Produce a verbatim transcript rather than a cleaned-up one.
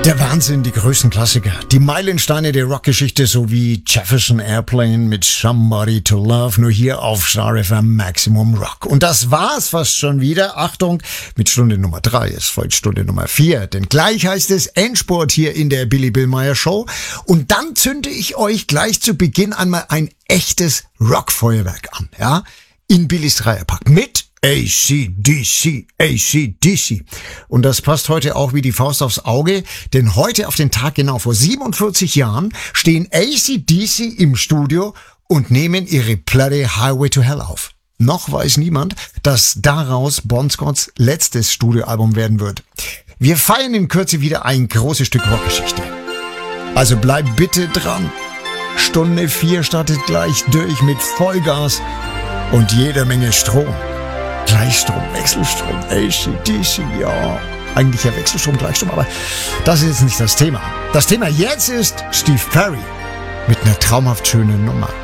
Der Wahnsinn, die größten Klassiker, die Meilensteine der Rockgeschichte sowie Jefferson Airplane mit Somebody to Love, nur hier auf Star F M Maximum Rock. Und das war's fast schon wieder. Achtung, mit Stunde Nummer drei, es folgt Stunde Nummer vier, denn gleich heißt es Endspurt hier in der Billy Billmeyer Show. Und dann zünde ich euch gleich zu Beginn einmal ein echtes Rockfeuerwerk an, ja, in Billys Dreierpack mit A C D C, A C D C. Und das passt heute auch wie die Faust aufs Auge, denn heute auf den Tag genau vor siebenundvierzig Jahren stehen A C D C im Studio und nehmen ihre Platte Highway to Hell auf. Noch weiß niemand, dass daraus Bon Scotts letztes Studioalbum werden wird. Wir feiern in Kürze wieder ein großes Stück Rockgeschichte. Also bleib bitte dran. Stunde vier startet gleich durch mit Vollgas und jeder Menge Strom. Gleichstrom, Wechselstrom, A C D C, ja, eigentlich ja Wechselstrom, Gleichstrom, aber das ist jetzt nicht das Thema. Das Thema jetzt ist Steve Perry mit einer traumhaft schönen Nummer.